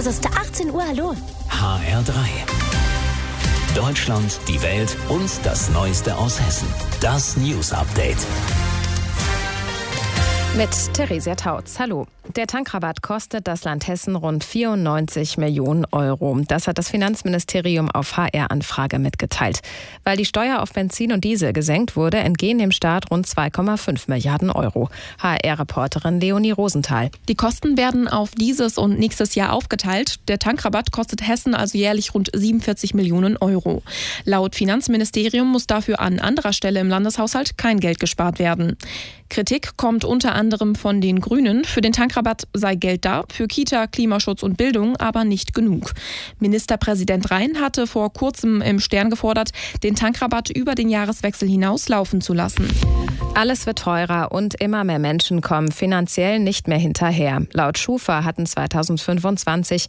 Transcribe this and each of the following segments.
Es ist 18 Uhr, hallo. HR3. Deutschland, die Welt und das Neueste aus Hessen. Das News Update. Mit Theresia Tautz. Hallo. Der Tankrabatt kostet das Land Hessen rund 94 Millionen Euro. Das hat das Finanzministerium auf HR-Anfrage mitgeteilt. Weil die Steuer auf Benzin und Diesel gesenkt wurde, entgehen dem Staat rund 2,5 Milliarden Euro. HR-Reporterin Leonie Rosenthal. Die Kosten werden auf dieses und nächstes Jahr aufgeteilt. Der Tankrabatt kostet Hessen also jährlich rund 47 Millionen Euro. Laut Finanzministerium muss dafür an anderer Stelle im Landeshaushalt kein Geld gespart werden. Kritik kommt unter anderem von den Grünen. Für den Tankrabatt sei Geld da, für Kita, Klimaschutz und Bildung aber nicht genug. Ministerpräsident Rhein hatte vor kurzem im Stern gefordert, den Tankrabatt über den Jahreswechsel hinaus laufen zu lassen. Alles wird teurer und immer mehr Menschen kommen finanziell nicht mehr hinterher. Laut Schufa hatten 2025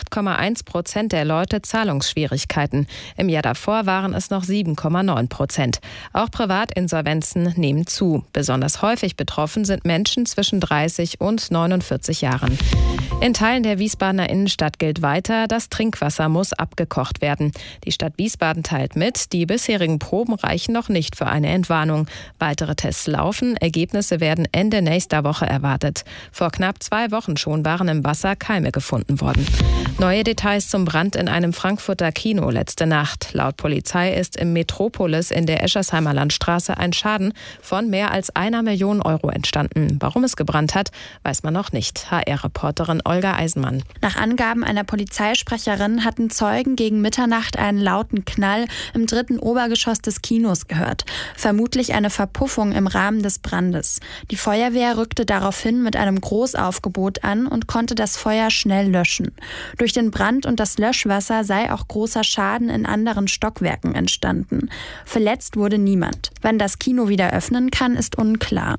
8,1% der Leute Zahlungsschwierigkeiten. Im Jahr davor waren es noch 7,9%. Auch Privatinsolvenzen nehmen zu. Besonders häufig betroffen sind Menschen zwischen 30 und 49 Jahren. In Teilen der Wiesbadener Innenstadt gilt weiter, das Trinkwasser muss abgekocht werden. Die Stadt Wiesbaden teilt mit, die bisherigen Proben reichen noch nicht für eine Entwarnung. Weitere Tests laufen, Ergebnisse werden Ende nächster Woche erwartet. Vor knapp 2 Wochen schon waren im Wasser Keime gefunden worden. Neue Details zum Brand in einem Frankfurter Kino letzte Nacht. Laut Polizei ist im Metropolis in der Eschersheimer Landstraße ein Schaden von mehr als 1 Million Euro entstanden. Warum es gebrannt hat, weiß man noch nicht. HR-Reporterin Olga Eisenmann. Nach Angaben einer Polizeisprecherin hatten Zeugen gegen Mitternacht einen lauten Knall im 3. Obergeschoss des Kinos gehört. Vermutlich eine Verpuffung im Rahmen des Brandes. Die Feuerwehr rückte daraufhin mit einem Großaufgebot an und konnte das Feuer schnell löschen. Durch den Brand und das Löschwasser sei auch großer Schaden in anderen Stockwerken entstanden. Verletzt wurde niemand. Wann das Kino wieder öffnen kann, ist unklar.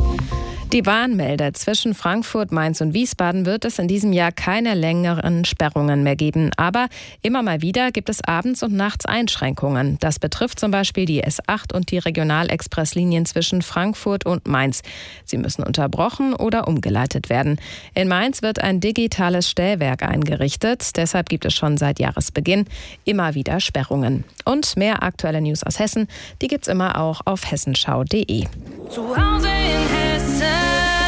Die Bahn meldet, zwischen Frankfurt, Mainz und Wiesbaden wird es in diesem Jahr keine längeren Sperrungen mehr geben. Aber immer mal wieder gibt es abends und nachts Einschränkungen. Das betrifft zum Beispiel die S8 und die Regionalexpresslinien zwischen Frankfurt und Mainz. Sie müssen unterbrochen oder umgeleitet werden. In Mainz wird ein digitales Stellwerk eingerichtet. Deshalb gibt es schon seit Jahresbeginn immer wieder Sperrungen. Und mehr aktuelle News aus Hessen, die gibt's immer auch auf hessenschau.de. Zu Hause in Hessen.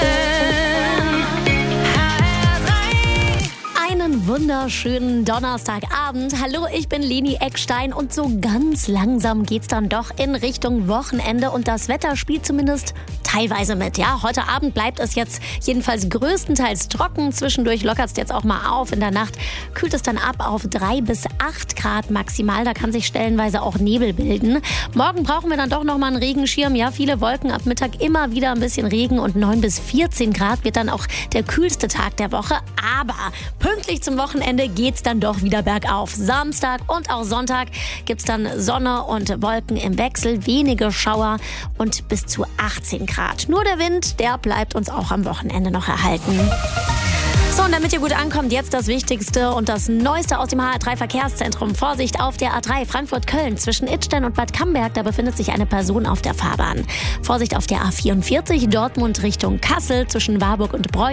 Einen wunderschönen Donnerstagabend. Hallo, ich bin Leni Eckstein und so ganz langsam geht's dann doch in Richtung Wochenende und das Wetter spielt zumindest teilweise mit. Ja, heute Abend bleibt es jetzt jedenfalls größtenteils trocken. Zwischendurch lockert es jetzt auch mal auf. In der Nacht kühlt es dann ab auf 3 bis 8 Grad maximal. Da kann sich stellenweise auch Nebel bilden. Morgen brauchen wir dann doch noch mal einen Regenschirm. Ja, viele Wolken, ab Mittag immer wieder ein bisschen Regen und 9 bis 14 Grad wird dann auch der kühlste Tag der Woche. Aber pünktlich zum Wochenende geht's dann doch wieder bergauf. Samstag und auch Sonntag gibt's dann Sonne und Wolken im Wechsel, wenige Schauer und bis zu 18 Grad. Nur der Wind, der bleibt uns auch am Wochenende noch erhalten. So, und damit ihr gut ankommt, jetzt das Wichtigste und das Neueste aus dem HR3-Verkehrszentrum. Vorsicht auf der A3 Frankfurt-Köln zwischen Idstein und Bad Camberg. Da befindet sich eine Person auf der Fahrbahn. Vorsicht auf der A44 Dortmund Richtung Kassel zwischen Warburg und Breu.